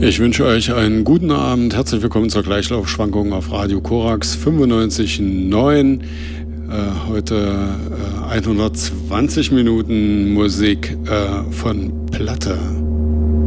Ich wünsche euch einen guten Abend. Herzlich willkommen zur Gleichlaufschwankung auf Radio Korax 95.9. Heute 120 Minuten Musik von Platte.